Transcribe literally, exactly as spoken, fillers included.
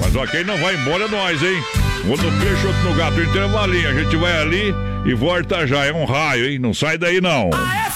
Mas ó, quem não vai embora é nós, hein? Um no peixe, outro no gato, intervalinho. A gente vai ali e volta já. É um raio, hein? Não sai daí, não. Aê,